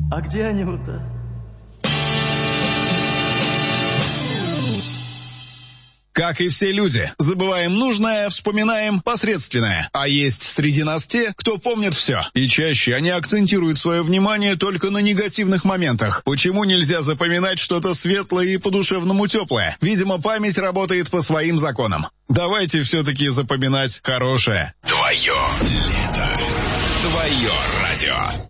А где Анюта? Как и все люди, забываем нужное, вспоминаем посредственное. А есть среди нас те, кто помнит все. И чаще они акцентируют свое внимание только на негативных моментах. Почему нельзя запоминать что-то светлое и по-душевному теплое? Видимо, память работает по своим законам. Давайте все-таки запоминать хорошее. Твое лето. Твое радио.